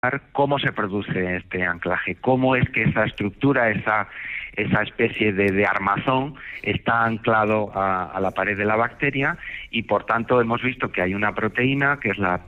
cómo se produce este anclaje, cómo es que esa estructura, esa especie de armazón está anclado a la pared de la bacteria, y por tanto hemos visto que hay una proteína que es la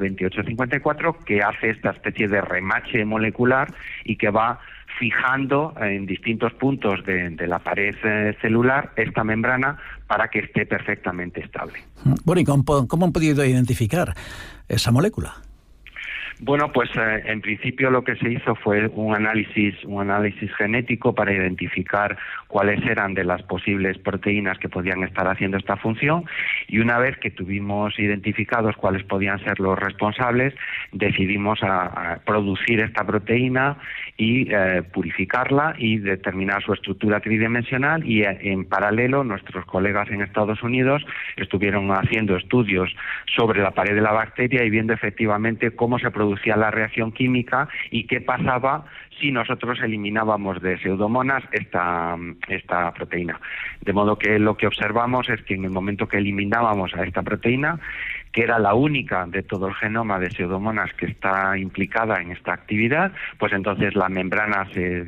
PA2854 que hace esta especie de remache molecular y que va fijando en distintos puntos de la pared celular esta membrana para que esté perfectamente estable. Bueno, ¿y cómo han podido identificar esa molécula? Bueno, pues en principio lo que se hizo fue un análisis genético para identificar cuáles eran de las posibles proteínas que podían estar haciendo esta función, y una vez que tuvimos identificados cuáles podían ser los responsables, decidimos a producir esta proteína y purificarla y determinar su estructura tridimensional, y en paralelo nuestros colegas en Estados Unidos estuvieron haciendo estudios sobre la pared de la bacteria y viendo efectivamente cómo se producía la reacción química y qué pasaba si nosotros eliminábamos de Pseudomonas esta proteína. De modo que lo que observamos es que en el momento que eliminábamos a esta proteína, que era la única de todo el genoma de Pseudomonas que está implicada en esta actividad, pues entonces la membrana se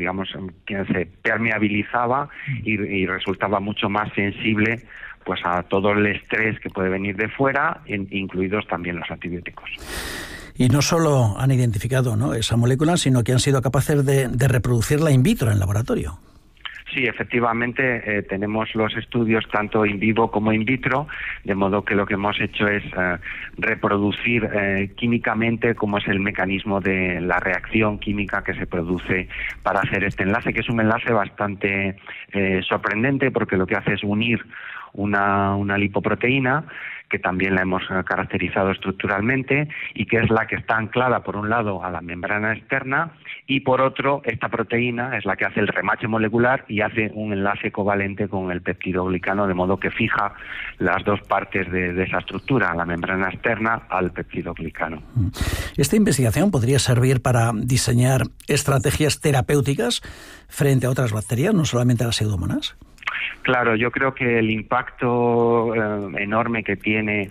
permeabilizaba y resultaba mucho más sensible pues a todo el estrés que puede venir de fuera, incluidos también los antibióticos. Y no solo han identificado, ¿no?, esa molécula, sino que han sido capaces de reproducirla in vitro en laboratorio. Sí, efectivamente, tenemos los estudios tanto in vivo como in vitro, de modo que lo que hemos hecho es reproducir químicamente cómo es el mecanismo de la reacción química que se produce para hacer este enlace, que es un enlace bastante sorprendente, porque lo que hace es unir una lipoproteína, que también la hemos caracterizado estructuralmente y que es la que está anclada por un lado a la membrana externa, y por otro esta proteína es la que hace el remache molecular y hace un enlace covalente con el peptidoglicano, de modo que fija las dos partes de esa estructura, la membrana externa al peptidoglicano. ¿Esta investigación podría servir para diseñar estrategias terapéuticas frente a otras bacterias, no solamente a las Pseudomonas? Claro, yo creo que el impacto enorme que tiene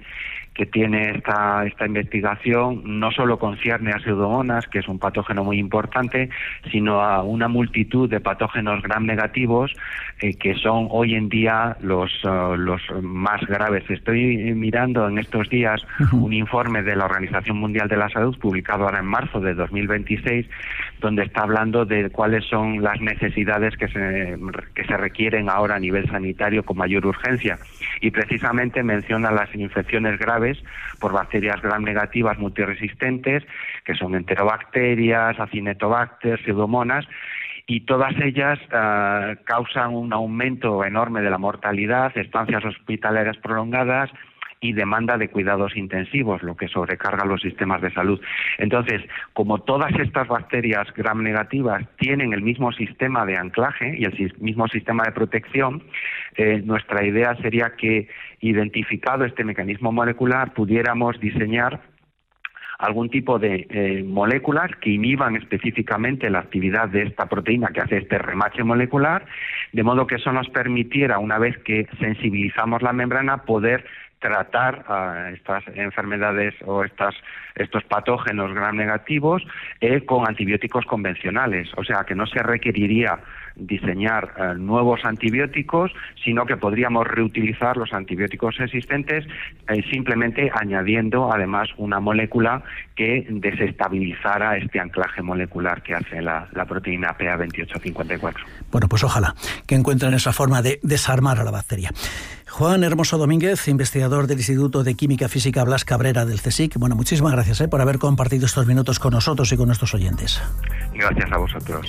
esta investigación no solo concierne a Pseudomonas, que es un patógeno muy importante, sino a una multitud de patógenos gram negativos que son hoy en día los más graves. Estoy mirando en estos días un informe de la Organización Mundial de la Salud, publicado ahora en marzo de 2026, donde está hablando de cuáles son las necesidades que se requieren ahora a nivel sanitario con mayor urgencia, y precisamente menciona las infecciones graves por bacterias gram negativas multiresistentes, que son enterobacterias, acinetobacter, Pseudomonas, y todas ellas causan un aumento enorme de la mortalidad, estancias hospitalarias prolongadas y demanda de cuidados intensivos, lo que sobrecarga los sistemas de salud. Entonces, como todas estas bacterias gram negativas tienen el mismo sistema de anclaje y el mismo sistema de protección, nuestra idea sería que, identificado este mecanismo molecular, pudiéramos diseñar algún tipo de moléculas que inhiban específicamente la actividad de esta proteína que hace este remache molecular, de modo que eso nos permitiera, una vez que sensibilizamos la membrana, poder tratar a estas enfermedades o estos patógenos gram negativos con antibióticos convencionales. O sea, que no se requeriría diseñar nuevos antibióticos, sino que podríamos reutilizar los antibióticos existentes, simplemente añadiendo además una molécula que desestabilizara este anclaje molecular que hace la proteína PA2854. Bueno, pues ojalá que encuentren esa forma de desarmar a la bacteria. Juan Hermoso Domínguez, investigador del Instituto de Química Física Blas Cabrera del CSIC. Bueno, muchísimas gracias por haber compartido estos minutos con nosotros y con nuestros oyentes. Gracias a vosotros.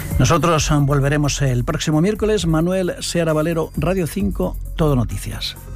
Nosotros volveremos el próximo miércoles. Manuel Seara Valero, Radio 5, Todo Noticias.